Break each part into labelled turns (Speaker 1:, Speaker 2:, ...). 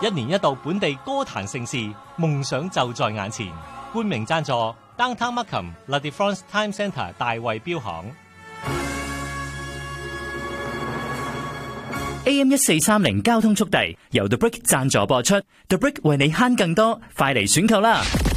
Speaker 1: 一年一度本地歌壇盛事，夢想就在眼前。冠名贊助 Downtown Markham、La Défense Time Centre 大衛錶行。
Speaker 2: AM1430 交通速遞由 The Brick 贊助播出 ，The Brick 為你慳更多，快嚟選購啦！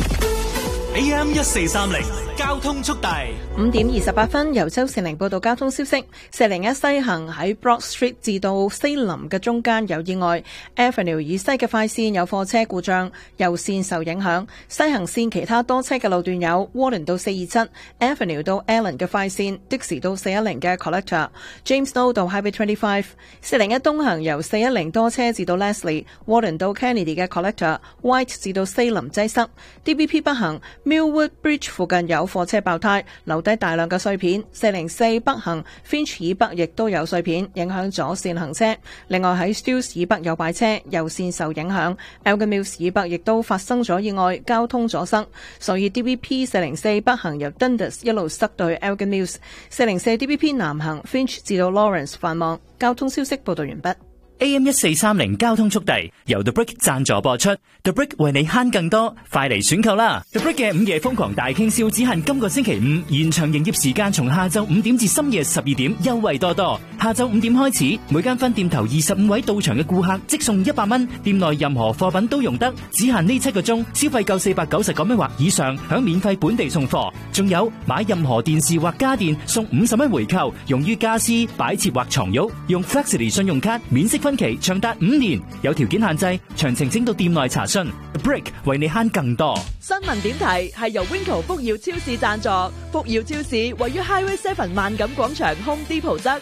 Speaker 3: AM1430 交通速遞
Speaker 4: 5點28分，由周善玲報道交通消息。401西行喺 Broad Street 至到西林嘅中間有意外 ，Avenue 以西嘅快線有貨車故障，右線受影響。西行線其他多車嘅路段有 Warden 到427 Avenue 到 Allen 嘅快線，的士到410嘅 Collector、James Road 到 Highway 25。401東行由410多車至到 Leslie、Warden 到 Kennedy 嘅 Collector、White 至到西林擠塞。DBP 北行 Millwood Bridge 附近有貨車爆胎，留低大量嘅碎片。404北行 Finch 以北亦都有碎片，影響左線行車。另外喺 Steeles 以北有擺車，右線受影響。Elgin Mills 以北亦都發生咗意外，交通阻塞。所以 DBP 404北行由 Dundas 一路塞到去 Elgin Mills。404 DBP 南行 Finch 至到 Lawrence 繁忙。交通消息報道完畢。
Speaker 2: AM1430 交通速遞由 The Brick 贊助播出 ，The Brick 為你慳更多，快嚟選購啦 ！The Brick 嘅午夜瘋狂大傾銷只限今個星期五，延長營業時間從下晝5點至深夜12點，優惠多多。下晝5點開始，每間分店頭25位到場嘅顧客即送100蚊，店內任何貨品都用得，只限呢7個鐘，消費夠490港蚊或以上，享免費本地送貨。仲有買任何電視或家電送50蚊回購，用於家私、擺設或床褥，用 Flexity 信用卡免息分期長達5年，有條件限制，詳情請到店內查詢。The Brick 為你慳更多。
Speaker 5: 新聞點題係由 Winco 福耀超市贊助，福耀超市位於 Highway 7萬錦廣場 Home Depot 側。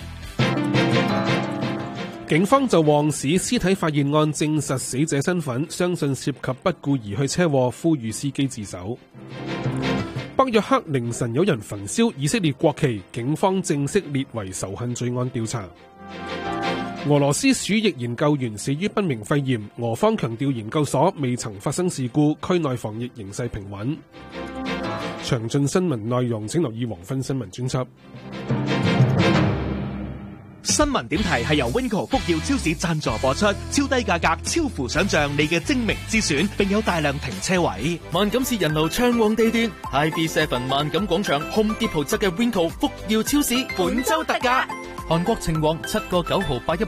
Speaker 6: 警方就旺市屍體發現案證實死者身份，相信涉及不顧而去車禍，呼籲司機自首。北約克凌晨有人焚燒以色列國旗，警方正式列為仇恨罪案調查。俄羅斯鼠疫研究員死於不明肺炎，俄方強調研究所未曾發生事故，區內防疫形勢平穩。詳盡新聞內容請留意黃昏新聞專輯。
Speaker 3: 新聞點題係由 Winco 福耀超市贊助播出，超低價格，超乎想象，你嘅精明之選，並有大量停車位。
Speaker 7: 萬錦市人流暢旺地段 ，IB7 萬錦廣場 Home Depot 側嘅 Winco 福耀超市本周特價，韓國情旺7個9毫81。